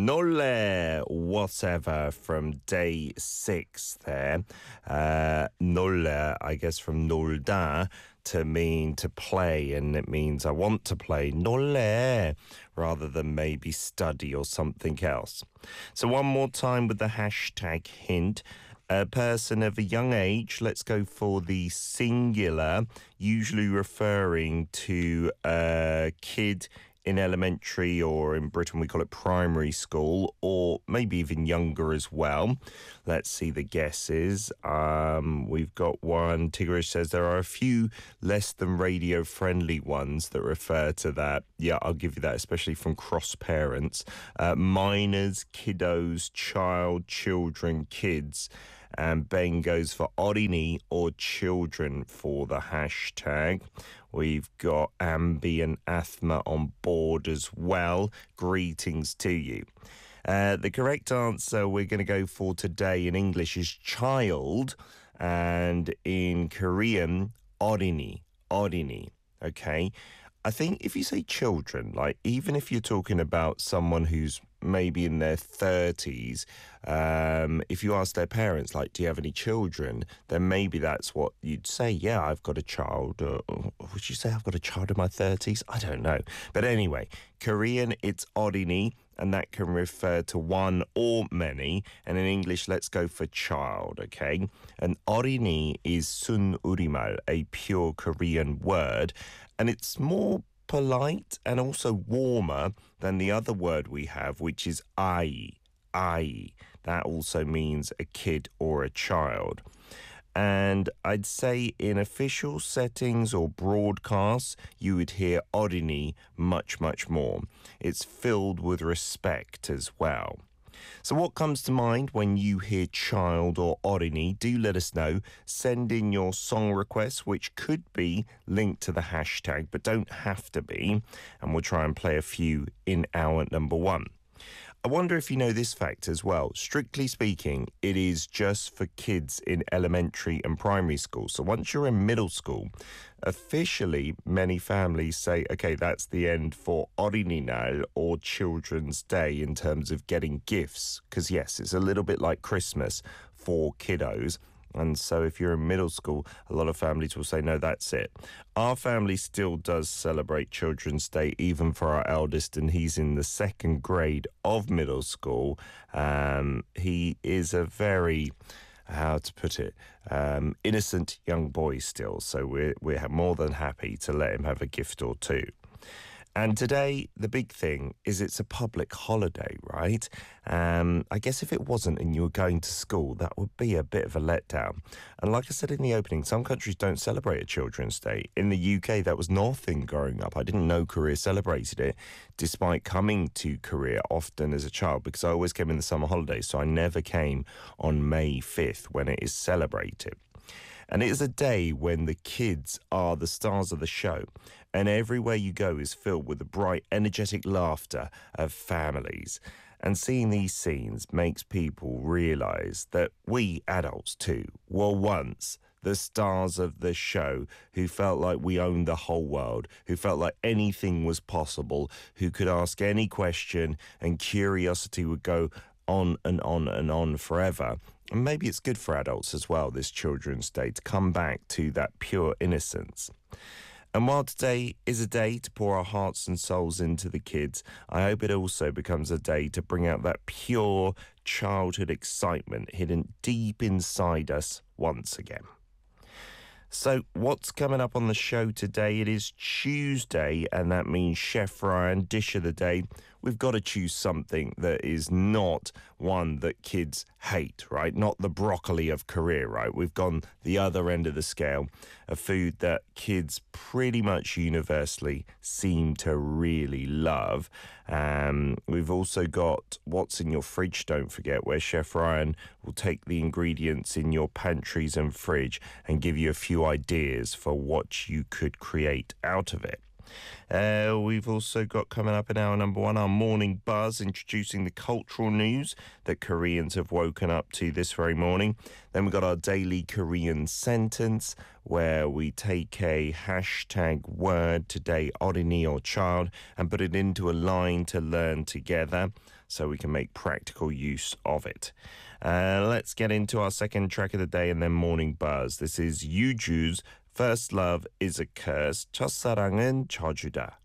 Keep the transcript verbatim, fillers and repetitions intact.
Nolle, whatever, from day six there. Uh, nolle, I guess from nolda, to mean to play, and it means I want to play. Nolle, rather than maybe study or something else. So one more time with the hashtag hint. A person of a young age, let's go for the singular, usually referring to a kid in elementary, or in Britain we call it primary school, or maybe even younger as well. Let's see the guesses. Um, we've got one. Tigrish says there are a few less than radio friendly ones that refer to that. Yeah, I'll give you that, especially from cross parents. Uh, minors, kiddos, child, children, kids. And Ben goes for Orini or children for the hashtag. We've got Ambi and Athma on board as well. Greetings to you. Uh, the correct answer we're going to go for today in English is child, and in Korean, Orini. Orini. Okay. I think if you say children, like even if you're talking about someone who's maybe in their thirties, um, if you ask their parents, like, do you have any children? Then maybe that's what you'd say. Yeah, I've got a child. Or, or would you say I've got a child in my thirties? I don't know. But anyway, Korean, it's Orini, and that can refer to one or many. And in English, let's go for child, okay? And Orini is Sun Urimal, a pure Korean word. And it's more polite and also warmer than the other word we have, which is ai. Ai. That also means a kid or a child. And I'd say in official settings or broadcasts, you would hear Orini much, much more. It's filled with respect as well. So what comes to mind when you hear child or Orini? Do let us know. Send in your song requests, which could be linked to the hashtag, but don't have to be. And we'll try and play a few in hour number one. I wonder if you know this fact as well. Strictly speaking, it is just for kids in elementary and primary school. So once you're in middle school, officially many families say, okay, that's the end for Orininal or Children's Day in terms of getting gifts. Because yes, it's a little bit like Christmas for kiddos. And so if you're in middle school, a lot of families will say, no, that's it. Our family still does celebrate Children's Day, even for our eldest, and he's in the second grade of middle school. Um, he is a very, how to put it, um, innocent young boy still. So we're, we're more than happy to let him have a gift or two. And today, the big thing is it's a public holiday, right? Um, I guess if it wasn't and you were going to school, that would be a bit of a letdown. And like I said in the opening, some countries don't celebrate a Children's Day. In the U K, that was nothing growing up. I didn't know Korea celebrated it, despite coming to Korea often as a child, because I always came in the summer holidays, so I never came on May fifth when it is celebrated. And it is a day when the kids are the stars of the show, and everywhere you go is filled with the bright, energetic laughter of families. And seeing these scenes makes people realise that we adults too were once the stars of the show, who felt like we owned the whole world, who felt like anything was possible, who could ask any question and curiosity would go on and on and on forever. And maybe it's good for adults as well, this Children's Day, to come back to that pure innocence. And while today is a day to pour our hearts and souls into the kids, I hope it also becomes a day to bring out that pure childhood excitement hidden deep inside us once again. So what's coming up on the show today? It is Tuesday, and that means Chef Ryan, dish of the day. We've got to choose something that is not one that kids hate, right? Not the broccoli of Korea, right? We've gone the other end of the scale, a food that kids pretty much universally seem to really love. Um, we've also got what's in your fridge, don't forget, where Chef Ryan will take the ingredients in your pantries and fridge and give you a few ideas for what you could create out of it. Uh, we've also got coming up in hour number one our morning buzz, introducing the cultural news that Koreans have woken up to this very morning. Then we've got our daily Korean sentence, where we take a hashtag word, today 어린이 or child, and put it into a line to learn together so we can make practical use of it. Uh, let's get into our second track of the day and then morning buzz. This is Yuju's First Love is a Curse, 첫사랑은 저주다.